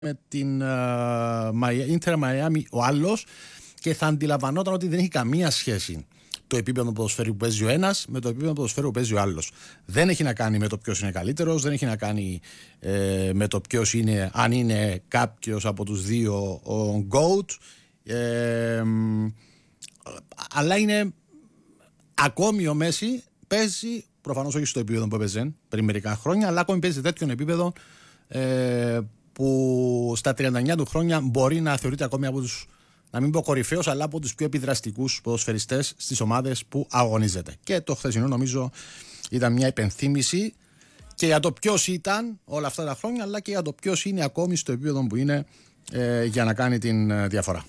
με την Ίντερ Μαϊάμι ο άλλος και θα αντιλαμβανόταν ότι δεν έχει καμία σχέση το επίπεδο ποδοσφαίρου που παίζει ο ένας με το επίπεδο ποδοσφαίρου που παίζει ο άλλος. Δεν έχει να κάνει με το ποιος είναι καλύτερος, δεν έχει να κάνει με το ποιος είναι, αν είναι κάποιος από τους δύο ο GOAT, αλλά είναι ακόμη ο Μέση παίζει, προφανώς όχι στο επίπεδο που έπαιζε πριν μερικά χρόνια, αλλά ακόμη παίζει τέτοιον επίπεδο που στα 39 του χρόνια μπορεί να θεωρείται ακόμη από τους, να μην πω κορυφαίος, αλλά από τους πιο επιδραστικούς ποδοσφαιριστές στις ομάδες που αγωνίζεται. Και το χθεσινό νομίζω ήταν μια υπενθύμηση και για το ποιος ήταν όλα αυτά τα χρόνια, αλλά και για το ποιος είναι ακόμη στο επίπεδο που είναι για να κάνει την διαφορά.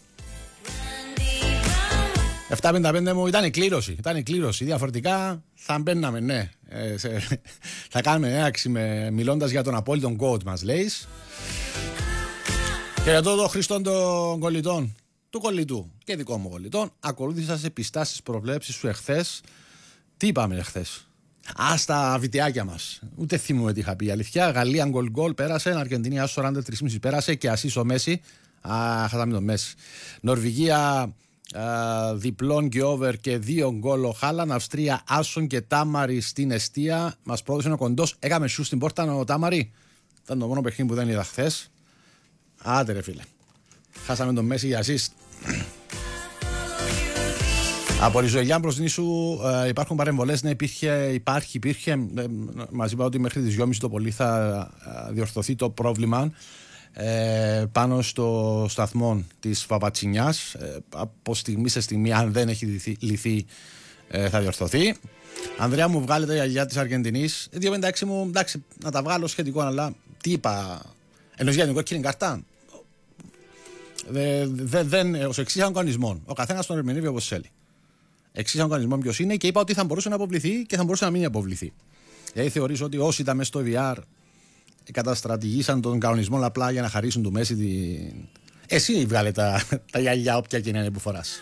7.55 μου ήταν η κλήρωση. Διαφορετικά θα μπαίναμε, ναι. Θα κάνουμε έναρξη μιλώντας για τον απόλυτον GOAT μας, λέει. Και για το Χριστόν των κολλητών, του κολλητού και δικό μου κολλητών, ακολούθησα σε πιστά στις προβλέψεις σου εχθές. Τι είπαμε εχθές? Στα βιντεάκια μας. Ούτε θυμούμαι τι είχα πει. Αλήθεια, Γαλλία γκολ πέρασε, Αργεντινή άσο 43,5 πέρασε και ασίς ο Μέση. Χάσαμε τον Μέση. Νορβηγία διπλών και over και 2 γκολ ο Χάλαν. Αυστρία άσον και Τάμαρη στην εστία. Μας πρόδωσε ο κοντός. Έκαμε σου στην πόρτα ο Τάμαρη. Ήταν το μόνο παιχνίδι που δεν είδα χθες. Άντε ρε φίλε. Χάσαμε τον Μέση για ασίστ. Από Ριζοηλιά προς νήσου υπάρχουν παρεμβολές. Ναι, υπήρχε. Μας είπα ότι μέχρι τις 2.30 το πολύ θα διορθωθεί το πρόβλημα πάνω στο σταθμό της Παπατσινιάς. Από στιγμή σε στιγμή, αν δεν έχει λυθεί, θα διορθωθεί. Ανδρέα μου, βγάλε τα γυαλιά της Αργεντινής. 2.56 μου, εντάξει, να τα βγάλω σχετικό, αλλά τι είπα? Εννοείς για την κόκκινη καρτά? Ως εξής κανονισμών. Ο καθένας τον ερμηνεύει όπως θέλει. Εξής κανονισμών ποιος είναι, και είπα ότι θα μπορούσε να αποβληθεί και θα μπορούσε να μην αποβληθεί. Δηλαδή θεωρείς ότι όσοι ήταν μέσα στο VR καταστρατηγήσαν τον κανονισμό απλά για να χαρίσουν του Μέση Εσύ βγάλε τα γυαλιά όποια και είναι που φοράς.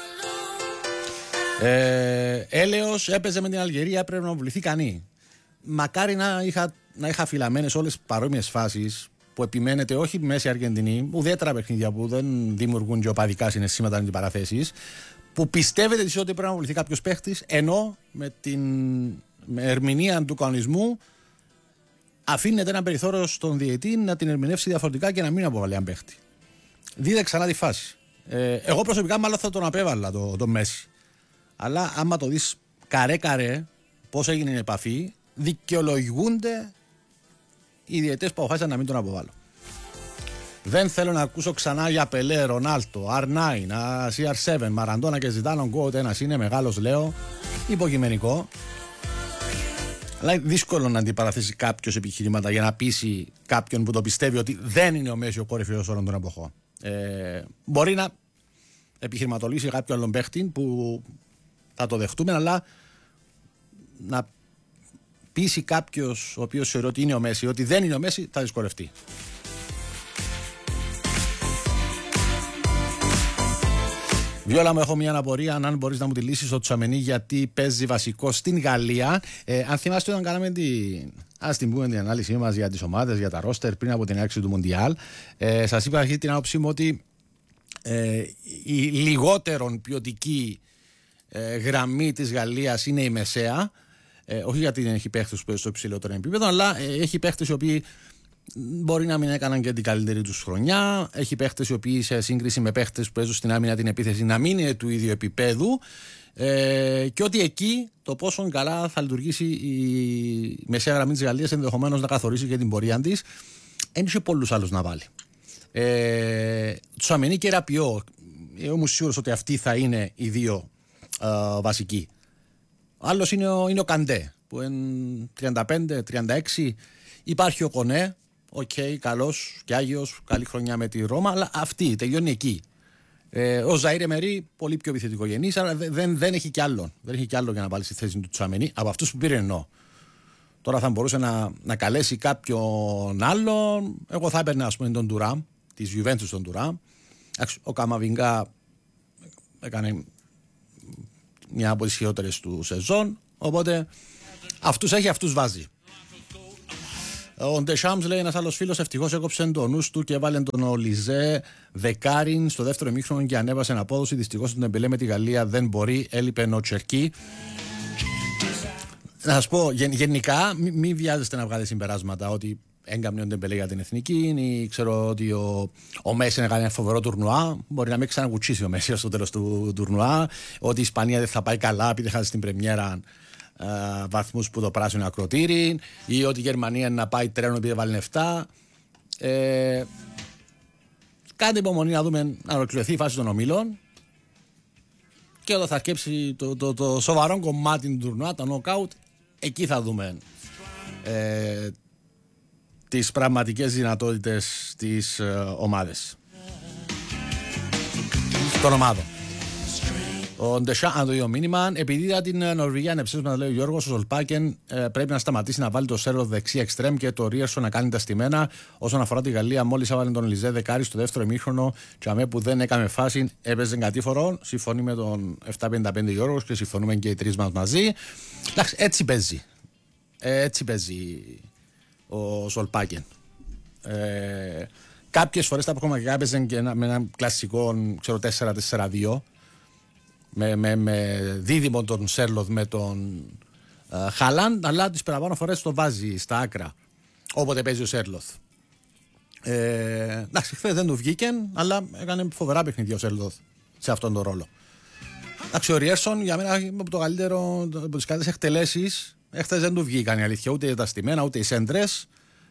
Έλεος έπαιζε με την Αλγερία, πρέπει να αποβληθεί κανεί. Μακάρι να είχα φυλαμένες όλες τις παρόμοιες φάσεις που επιμένετε, όχι Μέση Αργεντινή, ουδέτερα παιχνίδια που δεν δημιουργούν και οπαδικά συναισθήματα αντιπαραθέσεις, που πιστεύετε ότι πρέπει να αποβληθεί κάποιος παίχτης, ενώ με ερμηνεία του κανονισμού αφήνεται ένα περιθώριο στον διαιτή να την ερμηνεύσει διαφορετικά και να μην αποβάλει έναν παίχτη. Δείτε ξανά τη φάση. Εγώ προσωπικά μάλλον θα τον απέβαλα το Μέση. Αλλά άμα το δεις καρέ-καρέ πώς έγινε η επαφή, δικαιολογούνται οι διαιτές που αποφάσισαν να μην τον αποβάλω. Δεν θέλω να ακούσω ξανά για Πελέ, Ρονάλτο, R9, CR7, Μαραντόνα και Ζιτάνο γκολ. Ένας είναι μεγάλος, λέω, υποκειμενικό. Αλλά είναι δύσκολο να αντιπαραθέσει κάποιος επιχειρήματα για να πείσει κάποιον που το πιστεύει ότι δεν είναι ο Μέση ο κορυφαίος όλων των εποχών. Μπορεί να επιχειρηματολογήσει κάποιον άλλον παίχτη που θα το δεχτούμε, αλλά να πείσει κάποιος ο οποίος θεωρεί ότι είναι ο Μέση, ότι δεν είναι ο Μέση, θα δυσκολευτεί. Βιόλα μου, έχω μια αναπορία, αν μπορείς να μου τη λύσεις, ο Τσουαμενί γιατί παίζει βασικό στην Γαλλία. Αν θυμάστε όταν κάναμε την ανάλυση μας για τις ομάδες, για τα ρόστερ πριν από την έναρξη του Μουντιάλ, σας είπα αρχή την άποψή μου ότι η λιγότερον ποιοτική γραμμή της Γαλλίας είναι η μεσαία. Όχι γιατί δεν έχει παίχτες που παίζουν στο υψηλότερο επίπεδο, αλλά έχει παίχτες οι οποίοι μπορεί να μην έκαναν και την καλύτερη τους χρονιά. Έχει παίχτες οι οποίοι σε σύγκριση με παίχτες που παίζουν στην άμυνα την επίθεση να μην είναι του ίδιου επίπεδου, και ότι εκεί το πόσο καλά θα λειτουργήσει η μεσαία γραμμή της Γαλλίας ενδεχομένως να καθορίσει και την πορεία της. Δεν είχε πολλούς άλλους να βάλει. Τσουαμενί και Ραπιό, είμαι σίγουρος ότι αυτοί θα είναι οι δύο βασικοί. Ο άλλος είναι ο Καντέ που είναι 35-36. Υπάρχει ο Κονέ, καλός και άγιος, καλή χρονιά με τη Ρώμα, αλλά αυτή τελειώνει εκεί. Ο Ζαΐρ Εμερί, πολύ πιο επιθετικογενής, αλλά δεν έχει κι άλλον. Δεν έχει κι άλλο για να βάλει στη θέση του Τσουαμενί από αυτούς που πήρε, εννοώ. Τώρα θα μπορούσε να καλέσει κάποιον άλλον. Εγώ θα έπαιρνα, ας πούμε, τον Τουράμ, της Juventus τον Τουράμ. Ο Καμαβινγκά έκανε μια από τις χειρότερες του σεζόν. Οπότε αυτούς έχει, αυτούς βάζει. Ο Ντεσάμς, λέει ένας άλλος φίλος, ευτυχώς έκοψε το νους του και έβαλε τον Ολιζέ δεκάριν στο δεύτερο ημίχρονο και ανέβασε απόδοση. Δυστυχώς τον Εμπελέ με τη Γαλλία δεν μπορεί. Έλειπε ο Τσερκί. Να σας πω, γενικά, μην βιάζεστε να βγάλετε συμπεράσματα ότι έγκαμνε ο Ντεμπελέ για την εθνική ή ξέρω ότι ο Μέση έκανε ένα φοβερό τουρνουά. Μπορεί να μην ξανακουτσίσει ο Μέση στο τέλος του τουρνουά. Ότι η Ισπανία δεν θα πάει καλά επειδή χάσει στην πρεμιέρα βαθμούς που το πράσινο ακροτήρι, ή ότι η Γερμανία να πάει τρένο επειδή βάλει 7. Κάντε υπομονή να δούμε να ολοκληρωθεί η φάση των ομίλων και όταν θα αρκέψει το σοβαρό κομμάτι του τουρνουά, το νοκάουτ, εκεί θα δούμε τις πραγματικές δυνατότητες της ομάδες, των ομάδων. Ο Ντεσάμ, αν το ίδιο μήνυμα, επειδή είδα την Νορβηγία ανεψίσματα, λέει ο Γιώργος, ο Ζολπάκεν πρέπει να σταματήσει να βάλει το Σέρλο δεξί εξτρέμ και το Ρίερσον να κάνει τα στημένα. Όσον αφορά τη Γαλλία, μόλις έβαλε τον Λιζέ δεκάρι στο δεύτερο ημίχρονο, και αμέ που δεν έκαμε φάση, έπαιζε κατήφορο. Συμφωνεί με τον 755 Γιώργος και συμφωνούμε και οι τρεις μας μαζί. Εντάξει, έτσι παίζει. Έτσι παίζει ο Ζολπάκεν. Κάποιες φορές τα προγραμματικά έπαιζε και με ένα κλασικό 4-4-2. Με δίδυμο τον Σέρλοθ με τον Χάλαντ, αλλά τις παραπάνω φορές το βάζει στα άκρα όποτε παίζει ο Σέρλοθ. Εντάξει, χθες δεν του βγήκε, αλλά έκανε φοβερά παιχνίδια ο Σέρλοθ σε αυτόν τον ρόλο. Εντάξει, ο Ριέρσον για μένα από το καλύτερο, από τις καλύτερες εκτελέσεις, χθες δεν του βγήκαν η αλήθεια, ούτε τα στημένα ούτε οι σέντρες,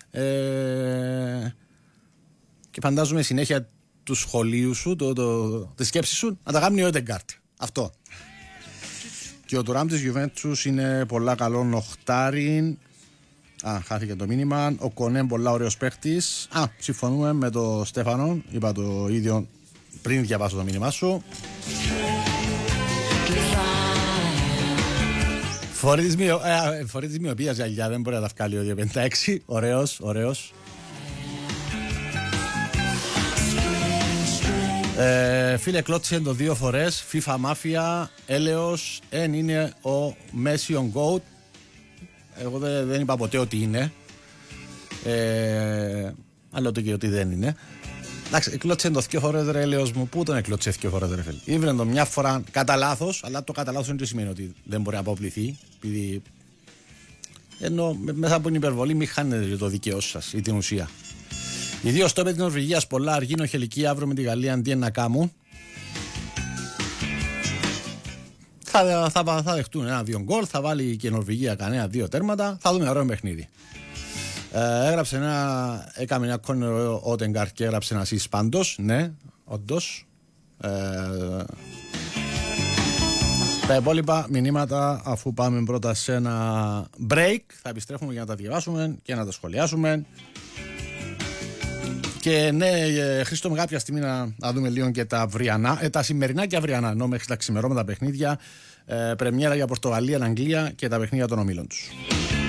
και φαντάζομαι συνέχεια του σχολείου σου, τη σκέψη σου, να τα κάνει ο Έντεγκαρτ. Αυτό. Και ο Τουράμ της Γιουβέντους είναι πολλά καλό οχτάριν. Χάθηκε το μήνυμα. Ο Κονέ πολλά ωραίος παίχτης. Συμφωνούμε με τον Στέφανο. Είπα το ίδιο πριν διαβάσω το μήνυμά σου. Φορεί της μοιοπίας για δεν μπορεί να τα βγάλει ο 256. Ωραίος. Φίλε, κλώτσισε το 2 φορές. FIFA Mafia, έλεος, εν είναι ο Messi on GOAT. Εγώ δεν είπα ποτέ ότι είναι. Αλλά το και ότι δεν είναι. Εντάξει, κλώτσισε το 2 φορές, ρε έλεος μου. Πού τον εκλώτσισε 2 φορές, ρε φίλε? Ήβρε το μια φορά κατά λάθος, αλλά το κατά λάθος δεν σημαίνει ότι δεν μπορεί να αποπληθεί. Επειδή ενώ μέσα από την υπερβολή μην χάνετε το δικαίωμα σας ή την ουσία. Οι δύο στόπερ της Νορβηγίας, πολλά Αργίνο, Χελική, αύριο με τη Γαλλία, αντί να κάμουν. Θα δεχτούν 1-2 γκολ, θα βάλει και η Νορβηγία κανένα 2 τέρματα. Θα δούμε ωραίο παιχνίδι. Έκαμε ένα κόρνερ ο Ότεγκαρτ και έγραψε ένα assist πάντως. Ναι, όντως. Τα υπόλοιπα μηνύματα, αφού πάμε πρώτα σε ένα break, θα επιστρέφουμε για να τα διαβάσουμε και να τα σχολιάσουμε. Και ναι, Χρήστο, με κάποια στιγμή να δούμε λίγο και τα αυριανά, τα σημερινά και αυριανά, ενώ μέχρι τα ξημερώματα παιχνίδια, πρεμιέρα για Πορτογαλία, Αγγλία και τα παιχνίδια των ομίλων τους.